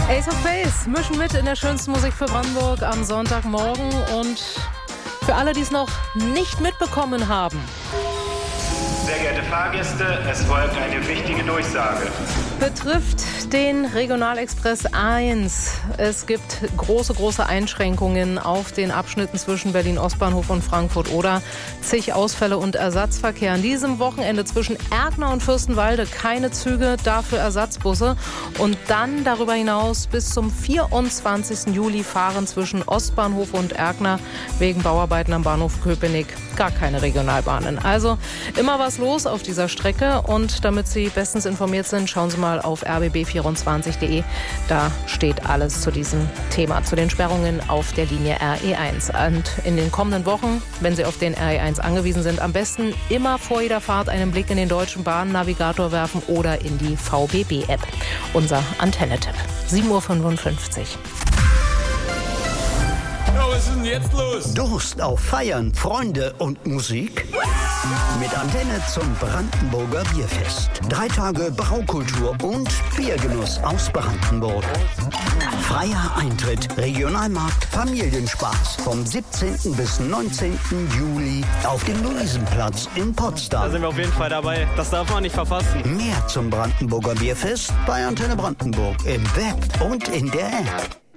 Ace of Base mischen mit in der schönsten Musik für Brandenburg am Sonntagmorgen. Und für alle, die es noch nicht mitbekommen haben: Sehr geehrte Fahrgäste, es folgt eine wichtige Durchsage. Betrifft den Regionalexpress 1. Es gibt große Einschränkungen auf den Abschnitten zwischen Berlin-Ostbahnhof und Frankfurt-Oder. Zig Ausfälle und Ersatzverkehr. An diesem Wochenende zwischen Erkner und Fürstenwalde keine Züge, dafür Ersatzbusse. Und dann darüber hinaus bis zum 24. Juli fahren zwischen Ostbahnhof und Erkner wegen Bauarbeiten am Bahnhof Köpenick gar keine Regionalbahnen. Also immer was los auf dieser Strecke. Und damit Sie bestens informiert sind, schauen Sie mal auf rbb24.de. Da steht alles zu diesem Thema, zu den Sperrungen auf der Linie RE1. Und in den kommenden Wochen, wenn Sie auf den RE1 angewiesen sind, am besten immer vor jeder Fahrt einen Blick in den Deutschen Bahnnavigator werfen oder in die VBB-App. Unser Antenne-Tipp. 7:55 Uhr. Ja, was ist denn jetzt los? Durst auf Feiern, Freunde und Musik? Mit Antenne zum Brandenburger Bierfest. 3 Tage Braukultur und Biergenuss aus Brandenburg. Freier Eintritt, Regionalmarkt, Familienspaß vom 17. bis 19. Juli auf dem Luisenplatz in Potsdam. Da sind wir auf jeden Fall dabei. Das darf man nicht verpassen. Mehr zum Brandenburger Bierfest bei Antenne Brandenburg im Web und in der App.